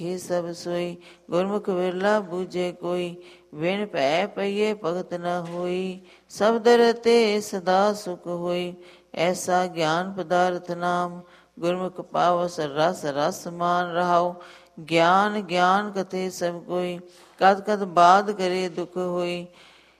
ਇਹ ਸਭ ਸੋਈ ਗੁਰਮੁਖ ਵਿਰਲਾ ਬੂਝੇ ਕੋਈ, ਵਿਣ ਭੈ ਪਈਏ ਭਗਤ ਨ ਹੋਈ, ਸਬਦ ਰਤੇ ਸਦਾ ਸੁਖ ਹੋਈ। ਐਸਾ ਗਿਆਨ ਪਦਾਰਥ ਨਾਮ, ਗੁਰਮੁਖ ਪਾਵਸ ਰਸ ਰਸ ਮਾਨ ਰਹਾਉ। ਗਿਆਨ ਗਿਆਨ ਕਥੇ ਸਭ ਕੋਈ, ਕਦ ਕਦ ਬਾਦ ਕਰੇ ਦੁਖ ਹੋਈ।